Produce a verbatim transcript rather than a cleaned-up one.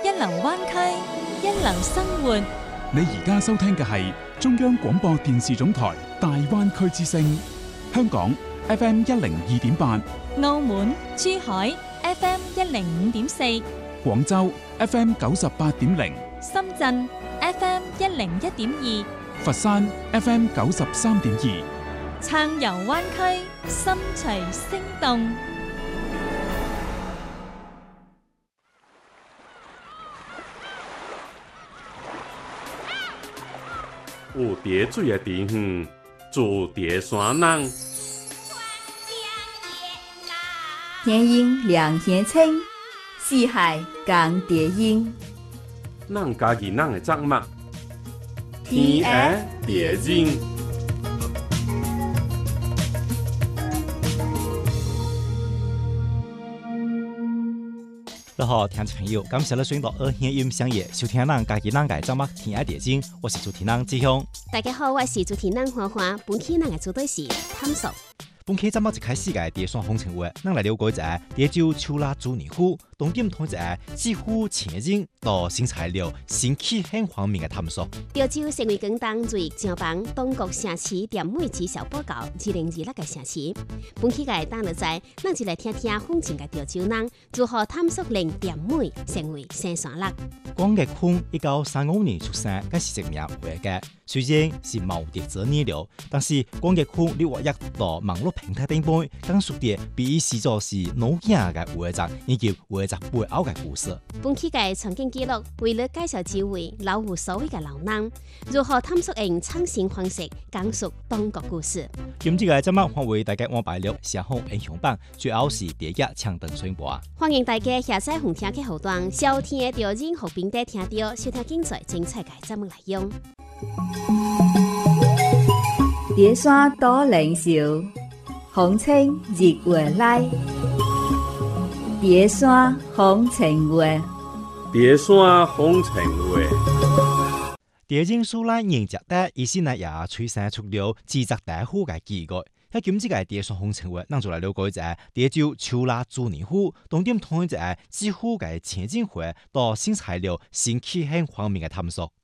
一流灣區，一流生活。 你而家收聽嘅係中央廣播電視總台大灣區之聲，香港 F M 一零二點八， 澳門、珠海 F M 一零五點四， 廣州 F M 九十八點零， 深圳 F M 一零一點二， 佛山 F M 九十三點二。 撐遊灣區，心隨聲動。 有蝶水的地方，住蝶山人。 天鹰两天青，四海共蝶音。 咱家己咱的作物，天鹅蝶音。 你好，听众朋友，感谢你选到二线音响业收听咱家己咱嘅节目《天涯蝶经》，我是主持人志雄。 大家好，我是主持人花花。本期咱嘅主题是探索。 本期节目一开始嘅蝶山风情话，咱来了解一下蝶洲秋拉朱年虎，重点同一下几乎前景到新材料、新气象方面嘅探索。 潮州成为广东最上榜东国城市点美绩效报告二零二六嘅城市。本期嘅当日在，咱就来听听风情嘅潮州人如何探索令点美成为新山乐。 光岳坤一九三五年出生，佢是一名畫家，雖然是無特者年齡，但是光岳坤你畫一到網絡平台頂邊，講述嘅比視作是腦鏡嘅畫集，以及畫集背後嘅故事。 本期嘅場景記錄為了介紹幾位老無所謂嘅老人，如何探索用創新方式講述東國故事。 今次嘅節目會為大家安排了社紅英雄榜，主要是第一搶登宣播。 歡迎大家下載紅聽嘅後段，收聽到任何平台聽到，收聽精彩精彩嘅節目內容。 蝶山多靈秀，風情日月來。蝶山風情話， 蝶山風情話。 蝶經蘇拉認值得以先呢也催生出了自責大虎嘅機會。喺今次嘅蝶山風情話，咱就來了解一下蝶洲秋拉朱年虎，重點同一下幾乎嘅前景會到新材料、新氣象方面嘅探索。